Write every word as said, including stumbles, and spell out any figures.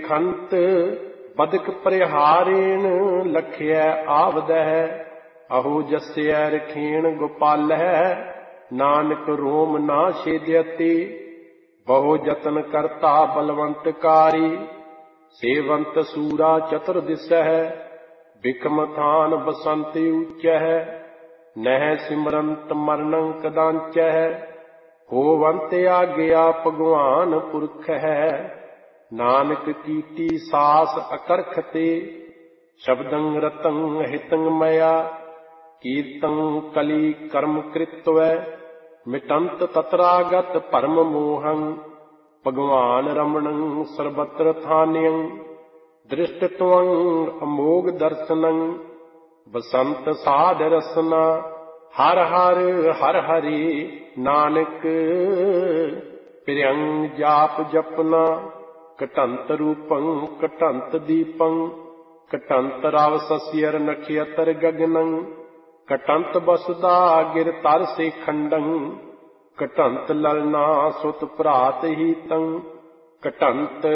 ਖੰਤ ਬਦਕ ਪਰਿਹਾਰੇਣ ਲਖਿਐ ਆਵਦਹਿ। ਅਹੋ ਜਸਿਐ ਰਖੇਣ ਗੋਪਾਲਹਿ ਨਾਨਕ ਰੋਮ ਨਾ ਛੇਦਿਅਤੀ। ਬਹੁ ਜਤਨ ਕਰਤਾ ਬਲਵੰਤਕਾਰੀ ਸੇਵੰਤ ਸੂਰਾ ਚਤੁਰ ਦਿਸਹਿ। ਬਿਕਮ ਥਾਨ ਬਸੰਤ ਊਚਹਿ ਨਹਿ ਸਿਮਰੰਤ ਮਰਨੰ ਕਦਾਂਚਹਿ। ਹੋਵੰਤ ਆਗਿਆ ਭਗਵਾਨ ਪੁਰਖ ਹੈ ਨਾਨਕ ਕੀਤੀ ਸਾਸ ਅਕਰਖ ਤੇ। ਸ਼ਬਦੰ ਰਤੰ ਹਿਤੰ ਮਇਆ ਕੀਰਤੰ ਕਲੀ ਕਰਮ ਕ੍ਰਿਤਵੈ। ਮਿਟੰਤ ਤਤਰਾਗਤ ਭਰਮ ਮੋਹੰ ਭਗਵਾਨ ਰਮਣੰ ਸਰਬਤਰ ਥਾਨਯੰ। ਦ੍ਰਿਸ਼ਟ ਤਵੰ ਅਮੋਘ ਦਰਸਨੰ ਬਸੰਤ ਸਾਧ ਰਸਨਾ। ਹਰ ਹਰ ਹਰ ਹਰੀ ਨਾਨਕ ਪਿਰਯੰ ਜਾਪ ਜਪਨਾ। ਘਟੰਤ ਰੂਪੰ ਘਟੰਤ ਦੀਪੰ ਘਟੰਤ ਰਵ ਸਸਿਅਰ ਨਖਿਅਤਰ ਗਗਨੰ। ਘਟੰਤ ਬਸੁਦਾ ਗਿਰ ਤਰ ਸੇ ਖੰਡੰ ਘਟੰਤ ਲਲਨਾ ਸੁਤ ਭਰਾਤ ਹੀਤੰ। ਘਟੰਤ